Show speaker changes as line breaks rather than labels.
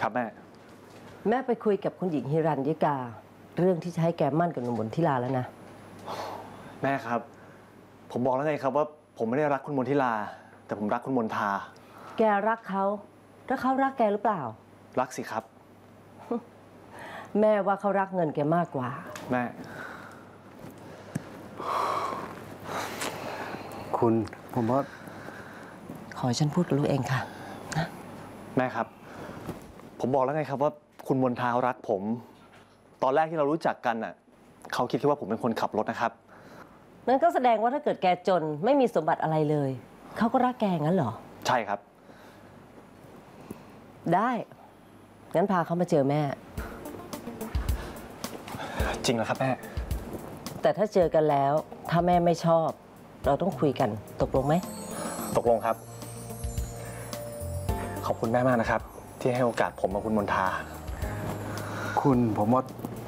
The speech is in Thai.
ครับแม่
แม่ไปคุยกับคุณหญิงฮิรัญญิกาเรื่องที่จะให้แกมั่นกับหนุ่มมนทิลาแล้วนะ
แม่ครับผมบอกแล้วไงครับว่าผมไม่ได้รักคุณมนทิลาแต่ผมรักคุณมนทา
แกรักเขาแล้วเขารักแกหรือเปล่า
รักสิครับ
แม่ว่าเขารักเงินแกมากกว่า
แม่
คุณผมว่า
ขอให้ฉันพูดกับลูกเองค่ะนะ
แม่ครับผมบอกแล้วไงครับว่าคุณมนทาเขารักผมตอนแรกที่เรารู้จักกันน่ะเขาคิดแค่ว่าผมเป็นคนขับรถนะครับ
นั่นก็แสดงว่าถ้าเกิดแกจนไม่มีสมบัติอะไรเลยเขาก็รักแกงั้นเหรอ
ใช่ครับ
ได้งั้นพาเขามาเจอแม่
จริงเหรอครับแม่
แต่ถ้าเจอกันแล้วถ้าแม่ไม่ชอบเราต้องคุยกันตกลงไหม
ตกลงครับขอบคุณแม่มากนะครับที่ให้โอกาสผมกับคุณมนทา
คุณผมว่า